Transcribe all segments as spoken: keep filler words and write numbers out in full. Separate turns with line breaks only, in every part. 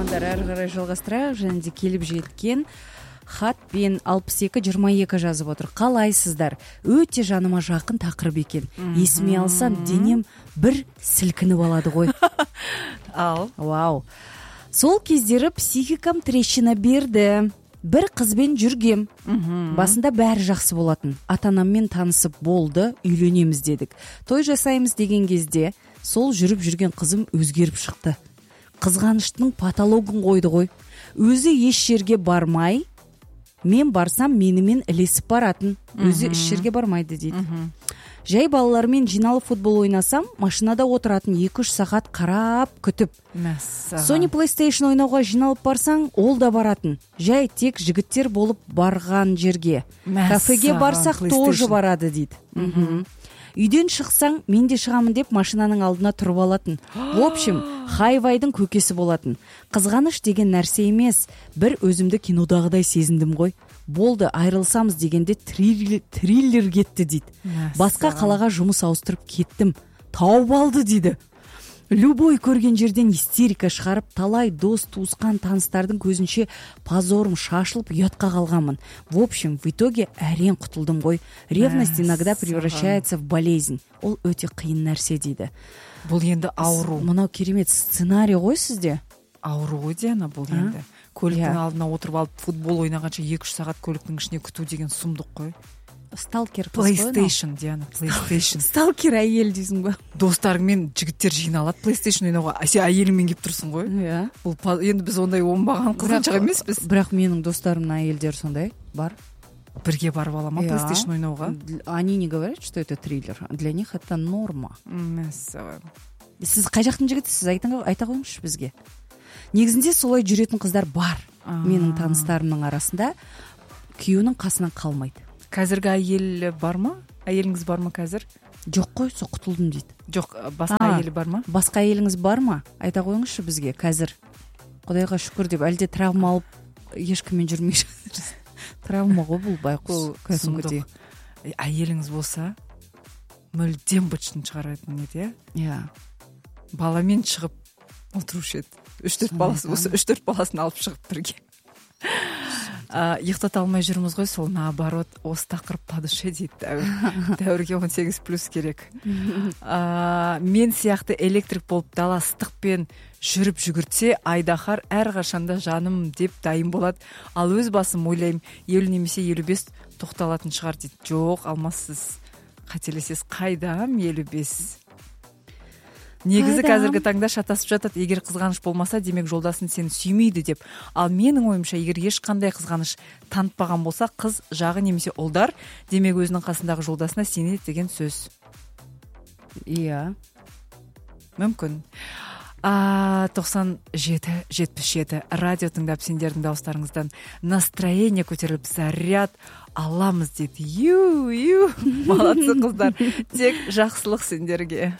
достар, әрі қарай жалғастырайық. және де келіп жеткен хатпен алпыс екі жиырма екі жазып отыр. Қалайсыздар? Өте жаныма жақын тақырып екен. Есіме алсам, денем бір сілкініп алады ғой.
Ал.
Вау. Сол кездері психикам трещина берді. Бір қызбен жүргем. Басында бәрі жақсы болатын. Ата-анаммен танысып болды, үйленеміз дедік. Той жасаймыз деген кезде сол жүріп жүрген қызым өзгеріп шықты. Қызғаныштың патологын қойды ғой. Өзі еш жерге бармай, мен барсам менімен ілесіп баратын. Өзі еш жерге бармайды дейді. Жай балалармен жиналып футбол ойнасам, машинада отыратын екі үш сағат қарап күтіп. Sony PlayStation ойнауға жиналып барсаң, ол да баратын. Жай тек жігіттер болып барған жерге. Кафеге барсақ тоже барады дейді. Үйден шықсаң, мен де шығамын деп машинаның алдына тұрып алатын. В общем, хайвайдың көкесі болатын. Қызғаныш деген нәрсе емес, бір өзімді кинодағыдай сезіндім ғой. Болды, айрылсамыз дегенде триллер, триллер кетті дейді. Басқа қалаға жұмыс ауыстырып кеттім. Тауып алды дейді. Любой көрген жерден истерика шығарып, талай дос, туысқан, таныстардың көзінше позорым шашылып, ұятқа қалғанмын. В общем, в итоге әрең құтылдым ғой. Ревность иногда превращается в болезнь. Ол өте қиын нәрсе дейді.
Бұл енді ауру.
Мынау керемет сценарий ғой сізде.
Ауру ғой Диана, бұл енді. Көліктің алдына отырып алып, футбол ойнағанша екі үш сағат көліктің ішіне күту деген сұмдық қой.
Сталкер
PlayStation, Диана, PlayStation.
Сталкер әйел дейсің ба?
Достарыңмен жігіттер жиналады PlayStation ойнауға. Сен әйеліңмен келіп тұрсың ғой.
Иә.
Бұл енді біз ондай оңбаған қызғаншақ емеспіз.
Бірақ менің достарымның әйелдер сондай бар.
Бірге барып алама PlayStation ойнауға.
Они не говорят, что это триллер. Для них это норма.
Мәссаған.
Сіз қай жақтың жігітісіз? Айта қойыңызшы бізге. Негізінде солай жүретін қыздар бар. Менің таныстарымның арасында күйеуінің қасынан қалмайды.
Қазіргі әйел бар ма? Әйеліңіз бар ма қазір?
Жоқ қой, со құтылдым дейді.
Жоқ, басқа әйелі бар ма?
Басқа әйеліңіз бар ма? Айта қойыңызшы бізге қазір. Құдайға шүкір деп, әлде травма алып ешкіммен жүрмей жатырсыз. Травма ғой бұл байқұс.
Кәсімгідей. Әйеліңіз болса, мүлдем бытшын шығаратын еді,
иә?
Баламен шығып отырушы еді. Үш төрт баласы болса, үш төрт баласын алып шығып бірге. Ұйықтата алмай жүрміз ғой, сол наоборот, осы тақырып по душе дейді дәуір. Дәуірге он сегіз плюс керек. Мен сияқты электрик болып дала ыстықпен жүріп жүгіртсе, Айдахар әрқашанда жаным деп дайын болады. Ал өз басым ойлаймын, елу немесе елу бес тоқталатын шығар дейді. Жоқ, алмассыз. Қателесесіз, қайдам елу бес. Негізі қазіргі таңда шатасып жатады, егер қызғаныш болмаса, демек жолдасын сені сүймейді деп. Ал менің ойымша, егер ешқандай қызғаныш танытпаған болса, қыз жағы немесе ұлдар, демек өзінің қасындағы жолдасына сенеді деген сөз.
Иә.
Мүмкін. тоқсан жеті жетпіс жеті радио тыңдап сендердің дауыстарыңыздан настроение көтеріліп заряд аламыз дейді. Ю, ю, молодцы қыздар. Тек жақсылық сендерге.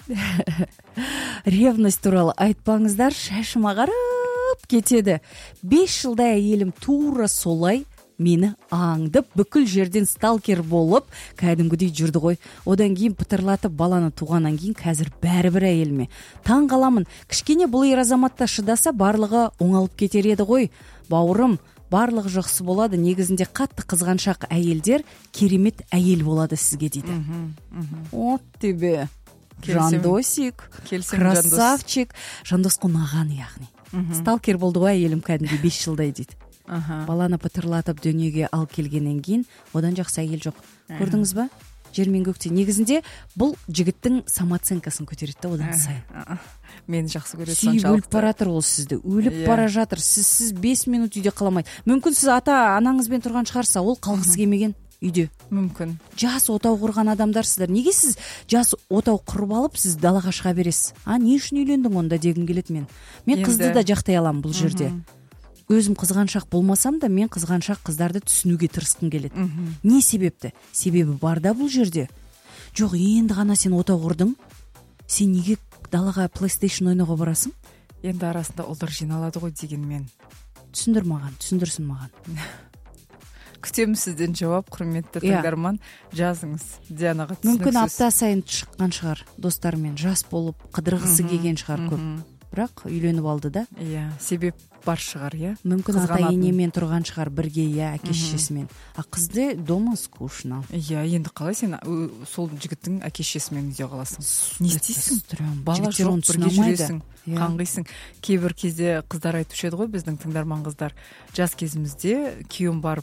Ревность туралы айтпаңыздар, шашым ағарып кетеді. Бес жылда әйелім тура солай мені аңдып, бүкіл жерден сталкер болып, кәдімгідей жүрді ғой. Одан кейін пытырлатып баланы туғаннан кейін қазір бәрібір әйеліме. Таң қаламын, кішкене бұл ер азаматта шыдаса, барлығы оңалып кетер еді ғой. Бауырым, барлығы жақсы болады. Негізінде қатты қызғаншақ әйелдер керемет әйел болады сізге дейді. От тебе, жандосик, красавчик. Жандос қонаған яғни. Сталкер болды ғой әйелім кәдімгі бес жылдай дейді. Баланы пытырлатып дүниеге ал келгеннен кейін одан жақсы әйел жоқ. Көрдіңіз ба? Жер мен көкте. Негізінде бұл жігіттің самооценкасын көтереді, одан сайын.
Мені жақсы көреді
соншалықты. Сүйіп өліп бара жатыр ол сізді. Өліп бара жатыр. Сіз сіз бес минут үйде қаламайды. Мүмкін сіз ата анаңызбен тұрған шығарса, ол қалғысы келмеген үйде.
Мүмкін.
Жас отау құрған адамдарсыздар. Неге сіз жас отау құрып алып, сіз далаға шыға бересіз? А, не үшін үйлендің онда дегім келеді мен. Мен қызды да жақтай аламын бұл жерде. Өзім қызғаншақ болмасам да, мен қызғаншақ қыздарды түсінуге тырысқым келеді. Не себепті? Себебі бар да бұл жерде. Жоқ, енді ғана сен отау құрдың, сен неге далаға PlayStation ойнауға барасың?
Енді арасында ұлдар жиналады ғой деген мен.
Түсіндір маған, түсіндірсін маған.
Күтемін сізден жауап, құрметті тыңдарман. Жазыңыз Дианаға түсініксіз.
Мүмкін апта сайын шыққан шығар достарымен, жас болып қыдырғысы келген шығар көп. бірақ үйленіп алды да.
Иә, себеп бар шығар, иә.
Мүмкін ата енемен тұрған шығар бірге, иә, әке шешесімен. А қызды дома скучно.
Иә, енді қалай сен сол жігіттің әке шешесімен үйде қаласың? Не істейсің? Бала жоқ, бірге жүресің, қаңғисың. Кейбір кезде қыздар айтушы еді ғой, біздің тыңдарман қыздар, жас кезімізде күйеуім барып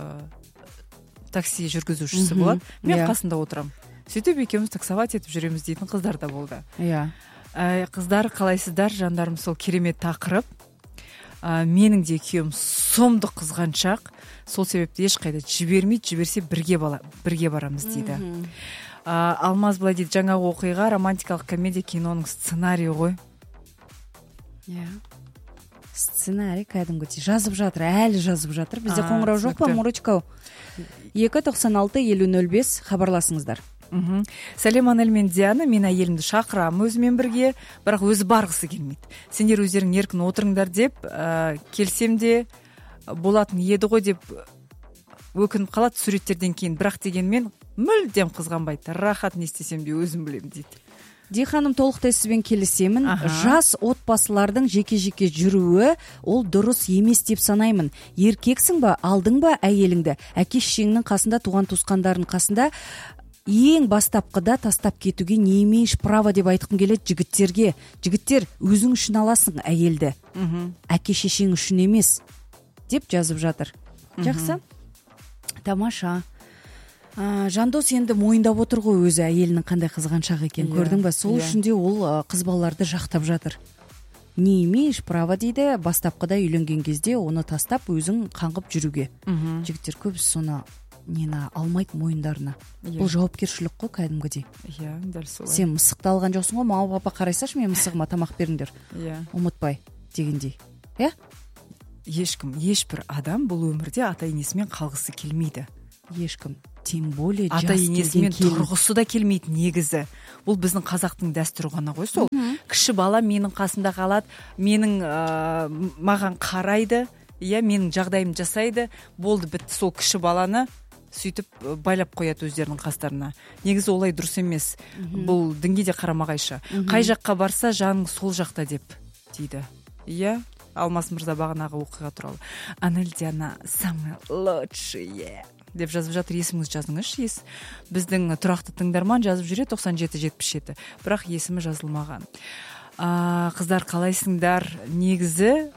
такси жүргізушісі болады, мен қасында отырамын. Сөйтіп екеуміз таксовать етіп жүреміз дейтін қыздар да болды.
Иә.
Қыздар, қалайсыздар, жандарым, сол керемет тақырып. Менің де күйеуім сомды қызғаншақ, сол себепті ешқайда жібермейді, жіберсе бірге бала, бірге барамыз дейді. Алмаз былай дейді, жаңағы оқиға романтикалық комедия киноның сценарийі ғой.
Иә. Сценарий кәдімгідей жазып жатыр, әлі жазып жатыр. Бізде қоңырау жоқ па, Мурочка? екі тоқсан алты елу нөл бес хабарласыңыздар.
Сәлем, Анель мен Диана, мен әйелімді шақырамын өзімен бірге, бірақ өзі барғысы келмейді. Сендер өздерің еркін отырыңдар деп, ә, келсем де болатын еді ғой деп өкініп қалады суреттерден кейін, бірақ дегенмен мүлдем қызғанбайды. Рахат, не істесем де өзім білемін дейді.
Диханым, толықтай сізбен келісемін. Жас отбасылардың жеке-жеке жүруі ол дұрыс емес деп санаймын. Еркексің ба, алдың ба әйеліңді, әке шешеңнің қасында, туған туысқандардың қасында ең бастапқыда тастап кетуге не имеешь права деп айтқым келеді жігіттерге. Жігіттер, өзің үшін аласың әйелді, әке шешең үшін емес деп жазып жатыр. Жақсы, тамаша. А, Жандос енді мойындап отыр ғой өзі әйелінің қандай қызғаншақ екен, көрдің ба? Сол үшін де ол қыз балаларды жақтап жатыр. Не имеешь права дейді, бастапқыда үйленген кезде оны тастап өзің қаңғып жүруге. Жігіттер көбісі соны нені алмайды мойындарына. Бұл жауапкершілік қой кәдімгідей.
Иә, дәл солай.
Сен мысықты алған жоқсың ғой, мама папа қарайсашы, мен мысығыма тамақ беріңдер.
Иә.
Ұмытпай дегендей. Иә?
Ешкім, ешбір адам бұл өмірде ата енесімен қалғысы келмейді.
Ешкім. Тем более
ата енесімен тұрғысы да келмейді негізі. Бұл біздің қазақтың дәстүрі ғана ғой сол. Кіші бала менің қасымда қалады, менің ә, маған қарайды, иә, менің жағдайым жасайды. Болды, бітті, сол кіші баланы сөйтіп байлап қояды өздерінің қастарына. Негізі олай дұрыс емес. Бұл дінге де қарама-қайшы. Қай жаққа барса жаның сол жақта деп дейді. Иә, Алмас мырза бағанағы оқиға туралы. Анель, Диана, самый лучший деп жазып жатыр. Есіміңіз жазыңызшы. Ес. Біздің тұрақты тыңдарман жазып жүре тоқсан жеті жетпіс жеті. Бірақ есімі жазылмаған. А, қыздар, қалайсыңдар? Негізі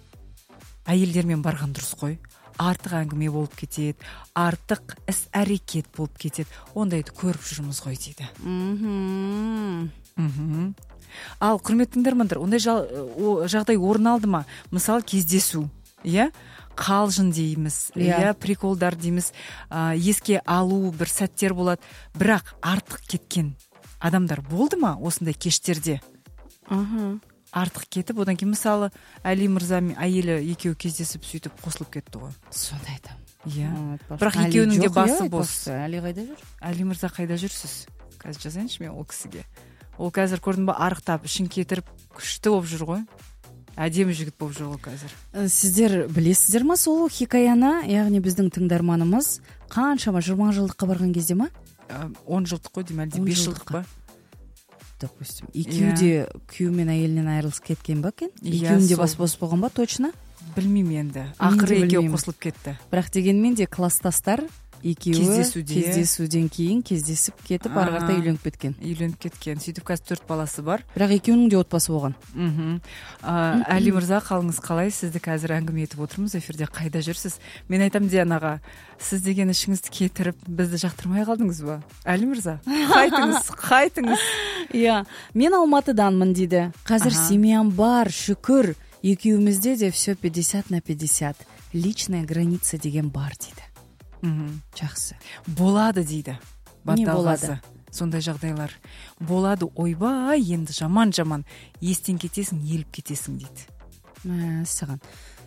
әйелдермен барған дұрыс қой. Артық әңгіме болып кетеді, артық іс әрекет болып кетеді. Ондайды көріп жүрміз ғой дейді. Ал құрметті тыңдармандар, ондай жағдай орын алды ма? Мысалы, кездесу, иә? Қалжың дейміз, иә, приколдар дейміз, еске алу бір сәттер болады, бірақ артық кеткен адамдар болды ма осындай кештерде? Артық кетіп, одан кейін мысалы Әли мырза мен әйелі екеуі кездесіп сөйтіп қосылып кетті ғой.
Сондайды.
Иә. Бірақ екеуінің де басы бос.
Әли қайда жүр?
Әли мырза қайда жүрсіз? Қазір жазайыншы мен ол кісіге. Ол қазір көрдің ба, арықтап, ішін кетіріп, күшті болып жүр ғой. Әдемі жігіт болып жүр ғой қазір.
Сіздер білесіздер ма сол хикаяны? Яғни біздің тыңдарманымыз қаншама жиырма жылдыққа барған кезде ма?
он жылдық қой деймін, әлде бес жылдық па?
Допустим, екеуі де күйеуі мен әйелінен айырылысып кеткен ба екен? Екеуінде бас-бос болған ба, точно?
Білмеймін енді. Ақыры екеуі қосылып кетті.
Бірақ дегенмен де класстастар екеуі кездесуден кейін кездесіп кетіп, ары қарата үйленіп кеткен.
Үйленіп кеткен. Сөйтіп қазір төрт баласы бар.
Бірақ екеуінің де отбасы болған.
Әли мырза, қалыңыз қалай? Сізді қазір әңгіме етіп отырмыз, эфирде қайда жүрсіз? Мен айтам, Дианаға, сіз деген ішіңізді кетіріп, бізді жақтырмай қалдыңыз ба? Әли мырза, қайтыңыз, қайтыңыз.
Иә, мен Алматыданмын дейді. Қазір семьям бар, шүкір. Екеуімізде де все пятьдесят на пятьдесят. Личная граница деген бар дейді. Жақсы.
Болады дейді.
Не болады?
Сондай жағдайлар. Болады, ойбай, енді жаман-жаман. Естен кетесің, еліп кетесің дейді.
Ә, саған.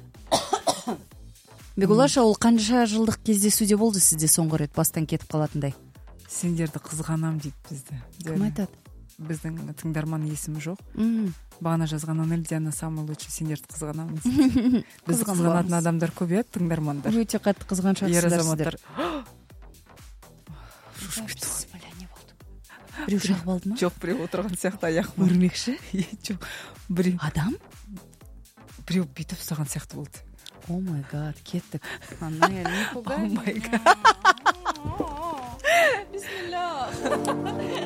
Бегулаша, ол қанша жылдық кездесуде болды сізде соңғы рет бастан кетіп қалатындай?
Сендерді қызғанам дейді бізді.
Кім айтады?
Біздің тыңдарман есімі жоқ. Бағана жазған Анель, Диана, самый лучший, сендерді қызғанамыз. Біз қызғанатын адамдар көп, иә, тыңдармандар.
Өте қатты қызғаншақсыздар сіздер. бирөө шагып алдымы?
жок, бирөө отурган сыяктуу аягыма.
Өрмекши?
Жок, бирөө
Адам?
бирөө бүйтүп ұстаган сыяктуу болду.
О май гад, кеттик. Анан не пугай.
О май гад.